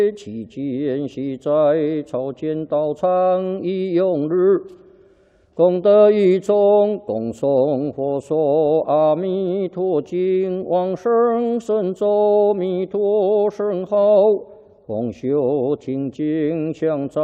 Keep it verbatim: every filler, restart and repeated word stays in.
期间系在朝见道场一用日，功德一众，恭诵佛说阿弥陀经，往生神咒弥陀圣号，共修听经相赞。